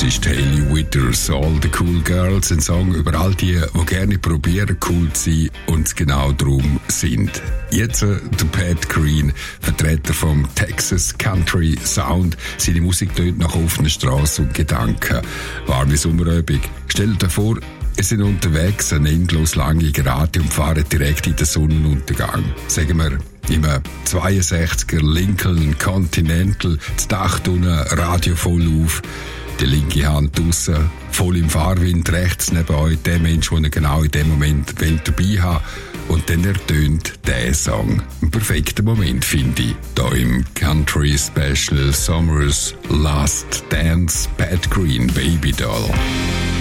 ist Hailey Withers, All the Cool Girls, ein Song über all die gerne probieren, cool zu sein und genau darum sind. Jetzt der Pat Green, Vertreter vom Texas Country Sound. Seine Musik tönt nach offener Straße und Gedanken. Warme Sommerübung. Stell dir vor, wir sind unterwegs, eine endlos lange Gerade und fahren direkt in den Sonnenuntergang. Sagen wir, im 62er Lincoln Continental, das Dach unten, Radio voll auf, die linke Hand draussen, voll im Fahrwind, rechts neben euch, der Mensch, den ihr genau in dem Moment dabei habt. Und dann ertönt der Song. Ein perfekter Moment, finde ich. Da im Country Special Summer's Last Dance, Pat Green, Baby Doll.